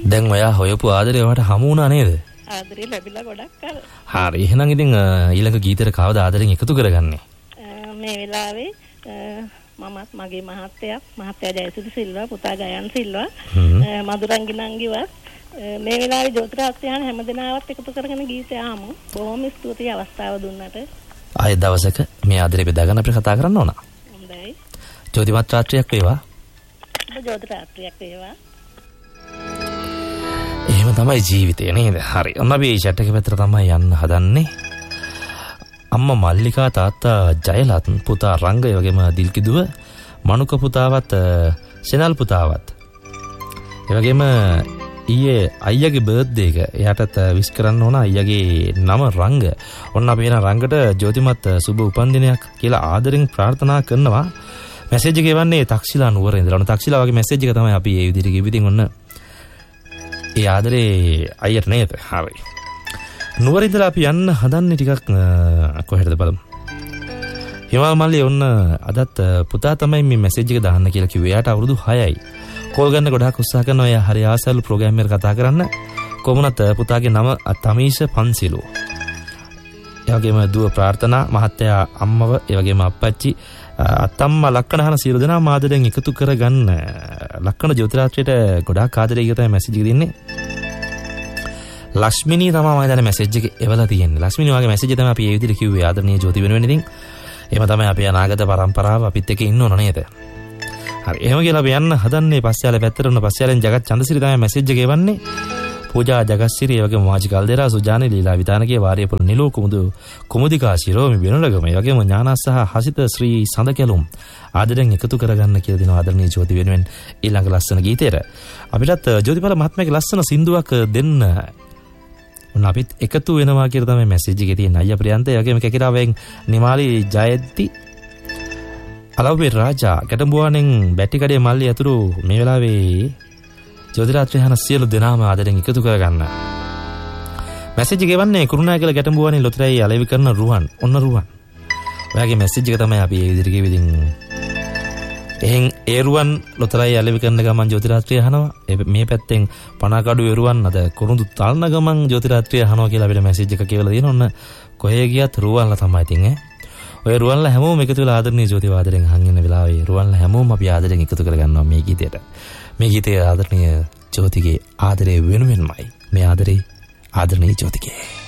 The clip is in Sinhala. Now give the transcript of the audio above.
දැන් ඔයා හොයපු ආදරේ ඔයාට හමු වුණා නේද? ආදරේ ලැබිලා ගොඩක් කල්. හරි. එහෙනම් ඉතින් ඊළඟ ගීතේට කවද ආදරෙන් එකතු කරගන්නේ? මේ වෙලාවේ මමත් මගේ මහත්තයා ජයසුදු සිල්වා, පුතා ගයන් සිල්වා, මధుරංගිනංගිවත් මේ වෙලාවේ ජෝතිරාත්‍රයන් හැමදෙනාවත් එකතු කරගෙන ගීතය ආමු. බොහොම ස්තුතියි අවස්ථාව දුන්නට. ආයෙ දවසක මේ ආදරේ බෙදාගෙන අපිට කතා කරන්න ඕන. හොඳයි. ජෝතිමත් රාත්‍රියක් වේවා. ජෝතිරාත්‍රියක් වේවා. එහෙම තමයි ජීවිතේ නේද? හරි. ඔන්න අපි මේ chat එකේ පැත්තට තමයි යන්න හදන්නේ. අම්මා මල්ලිකා, තාත්තා ජයලත්, පුතා රංගය වගේම දිල්කිදුව, මනුක පුතාවත්, සෙනල් පුතාවත්. ඒ වගේම ඊයේ අයියාගේ බර්ත්ඩේ එක එයාටත් විශ් කරන්න ඕන. අයියාගේ නම රංග. ඔන්න අපි එන රංගට ජෝතිමත් සුබ උපන්දිනයක් කියලා ආදරෙන් ප්‍රාර්ථනා කරනවා. මැසේජ් එක එවන්නේ තක්ෂිලා නුවර ඉඳලා. ඔන්න තක්ෂිලා වගේ මැසේජ් එක තමයි අපි මේ විදිහට කිව්ව. ඉතින් ඔන්න ඒ ආදරේ අයියට නේද? හරි. නුවර ඉඳලා අපි යන්න හදන්නේ ටිකක් කොහෙටද බලමු. හිමාල් මල්ලි ඔන්න අදත් පුතා තමයි මේ මැසේජ් එක දාන්න කියලා කිව්වේ. එයාට අවුරුදු 6යි. කෝල් ගන්න ගොඩාක් උත්සාහ කරනවා. එයා හරි ආසල්ලු ප්‍රෝග්‍රෑම් එකට කතා කරන්න. කොමුණත් පුතාගේ නම තමීෂ පන්සිලු. ඒ වගේම දුව ප්‍රාර්ථනා, මහත්තයා අම්මව, ඒ වගේම අප්පච්චි, අත්තම්මා ලක්කන හන සියලු දෙනා ආදරෙන් එකතු කරගන්න. ලක්කන ජෝතිරාත්‍රයට ගොඩාක් ආදරේ කියලා තමයි මැසේජ් එක දෙන්නේ. ලක්ෂ්මිනී තමයි මම දැන් මැසේජ් එක එවලා තියෙන්නේ. ලක්ෂ්මිනී වගේ මැසේජ් තමයි අපි මේ විදිහට කිව්වේ ආදරණීය ජෝති වෙනුවෙන්. ඉතින් එහෙම තමයි අපි අනාගත පරම්පරාව අපිත් එක්ක ඉන්න ඕන නේද? හරි. එහෙම කියලා අපි යන්න හදන්නේ පස්යාල පැත්තට. උන පස්යාලෙන් ජගත් චන්දසිරි තමයි මැසේජ් එක එවන්නේ. පූජා ජගත්සිරි වගේ මාජි කල්දේරා, සුජානි ලීලා විතානකේ, වාරියපොළ නිලෝ, කුමුදිකා ශිරෝමි වෙනුලගම, ඒ වගේම ඥානස් සහ හසිත ශ්‍රී සඳකැලුම් ආදරෙන් එකතු කරගන්න කියලා දෙනවා ආදරණීය ජෝති වෙනුවෙන් ඊළඟ ලස්සන ගීතේට. අපිටත් ජෝතිපාල මහත්මයාගේ ලස්සන සින්දුවක් දෙන්න. ඔන්න අපිත් එකතු වෙනවා කියලා තමයි මැසේජ් එකේ තියෙන. අයියා ප්‍රියන්ත, ඒ වගේම කැකිරාවෙන් නිමාලි ජයද්දි, අලව්වේ රාජා, ගැටඹුවානෙන් බැටිකඩේ මල්ලි ඇතුළු මේ වෙලාවේ ජෝතිරාත්‍රි හන සියලු දෙනාම ආදරෙන් එකතු කරගන්න. මැසේජ් එක ගෙවන්නේ කුරුණෑගල ගැටඹුවානේ ලොතරැයි අලෙවි කරන රුවන්. ඔන්න රුවන්. ඔයාගේ මැසේජ් එක තමයි අපි මේ විදිහට කිව්වේ. ඉතින් එහෙන් ඒ රුවන් ලොතරැයි අලෙවි කරන ගමන් ජෝතිරාත්‍රි අහනවා. මේ පැත්තෙන් පණකඩු එරුවන් අද කුරුඳු තල්න ගමන් ජෝතිරාත්‍රි අහනවා කියලා අපිට මැසේජ් එක කියලා දෙන. ඔන්න කොහේ ගියත් රුවන්ලා තමයි ඉතින් ඔය රුවන්ලා හැමෝම එකතු වෙලා ආදරණීය ජෝති ආදරෙන් අහන් ඉන්න වෙලාවේ රුවන්ලා හැමෝම අපි ආදරෙන් එකතු කරගන්නවා මේ ගීතයට. මේ ගීතයේ ආදරණීය ජෝතිගේ ආදරේ වෙනුවෙන්මයි. මේ ආදරේ ආදරණීය ජෝතිගේ.